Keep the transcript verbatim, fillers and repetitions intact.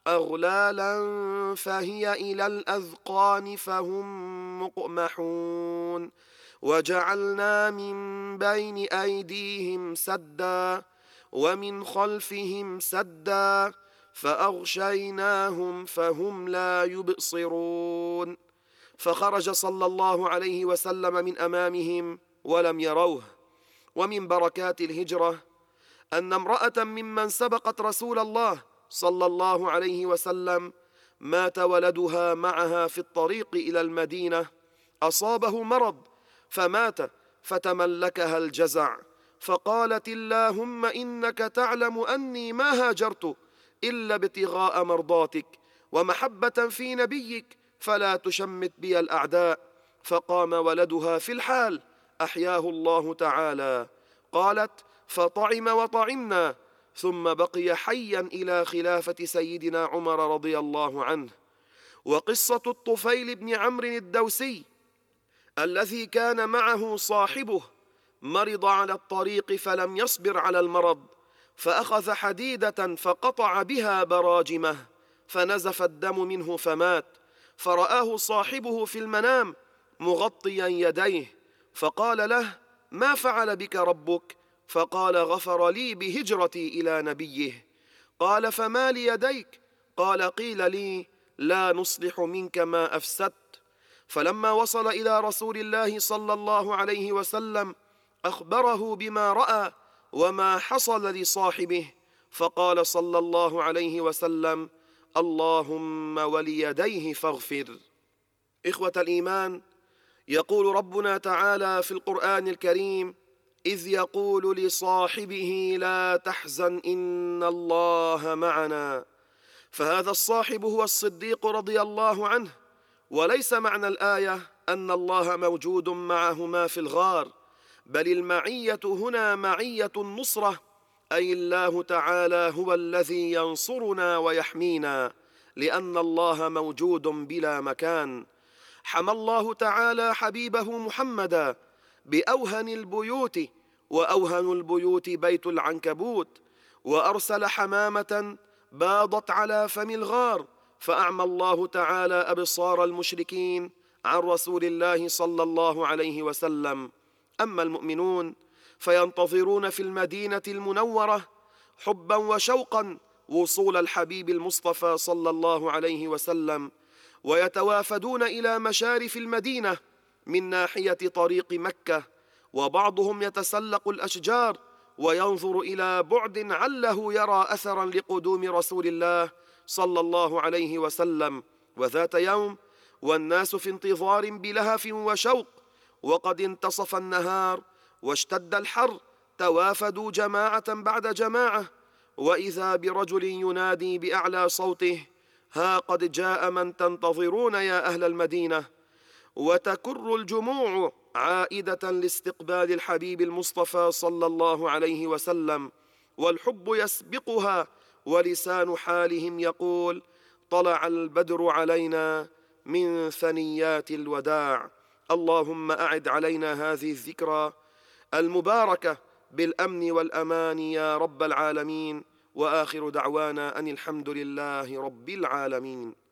أغلالا فهي إلى الأذقان فهم مقمحون وجعلنا من بين أيديهم سدا ومن خلفهم سدا فأغشيناهم فهم لا يبصرون فخرج صلى الله عليه وسلم من أمامهم ولم يروه. ومن بركات الهجرة أن امرأة ممن سبقت رسول الله صلى الله عليه وسلم مات ولدها معها في الطريق إلى المدينة، أصابه مرض فمات، فتملكها الجزع، فقالت: اللهم إنك تعلم أني ما هاجرت إلا ابتغاء مرضاتك ومحبة في نبيك، فلا تشمت بي الأعداء. فقام ولدها في الحال أحياه الله تعالى. قالت: فطعم وطعمنا، ثم بقي حيا إلى خلافة سيدنا عمر رضي الله عنه. وقصة الطفيل بن عمرو الدوسي الذي كان معه صاحبه مرض على الطريق فلم يصبر على المرض، فأخذ حديدة فقطع بها براجمه، فنزف الدم منه فمات. فرآه صاحبه في المنام مغطيا يديه، فقال له: ما فعل بك ربك؟ فقال: غفر لي بهجرتي إلى نبيه. قال: فما ليديك؟ قال: قيل لي: لا نصلح منك ما أفسدت. فلما وصل إلى رسول الله صلى الله عليه وسلم أخبره بما رأى وما حصل لصاحبه، فقال صلى الله عليه وسلم: اللهم وليديه فاغفر. إخوة الإيمان، يقول ربنا تعالى في القرآن الكريم: إذ يقول لصاحبه لا تحزن إن الله معنا. فهذا الصاحب هو الصديق رضي الله عنه، وليس معنى الآية أن الله موجود معهما في الغار، بل المعية هنا معية النصرة، أي الله تعالى هو الذي ينصرنا ويحمينا، لأن الله موجود بلا مكان. حمى الله تعالى حبيبه محمدا بأوهن البيوت، وأوهن البيوت بيت العنكبوت، وأرسل حمامة باضت على فم الغار، فأعمى الله تعالى أبصار المشركين عن رسول الله صلى الله عليه وسلم. أما المؤمنون فينتظرون في المدينة المنورة حبا وشوقا وصول الحبيب المصطفى صلى الله عليه وسلم، ويتوافدون إلى مشارف المدينة من ناحية طريق مكة، وبعضهم يتسلق الأشجار وينظر إلى بعد عله يرى أثرا لقدوم رسول الله صلى الله عليه وسلم. وذات يوم والناس في انتظار بلهف وشوق، وقد انتصف النهار واشتد الحر، توافدوا جماعة بعد جماعة، وإذا برجل ينادي بأعلى صوته: ها قد جاء من تنتظرون يا أهل المدينة. وتكر الجموع عائدة لاستقبال الحبيب المصطفى صلى الله عليه وسلم، والحب يسبقها، ولسان حالهم يقول: طلع البدر علينا من ثنيات الوداع. اللهم أعد علينا هذه الذكرى المباركة بالأمن والأمان يا رب العالمين. وآخر دعوانا أن الحمد لله رب العالمين.